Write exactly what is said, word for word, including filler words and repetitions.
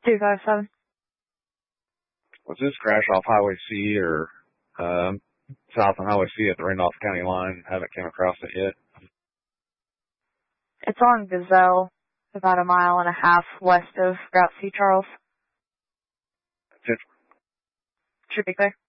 two five seven. Was this crash off Highway C or um, south on Highway C at the Randolph County line? Haven't came across it yet. It's on Gazelle, about a mile and a half west of Route C, Charles. Central. Should be clear.